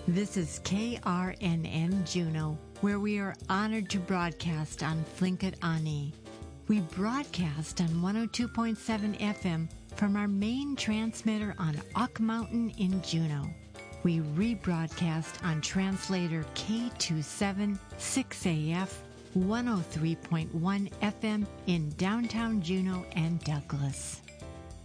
This is KRNN Juneau, where we are honored to broadcast on Tlingit Ani. We broadcast on 102.7 FM from our main transmitter on Ock Mountain in Juneau. We rebroadcast on translator K276AF 103.1 FM in downtown Juneau and Douglas.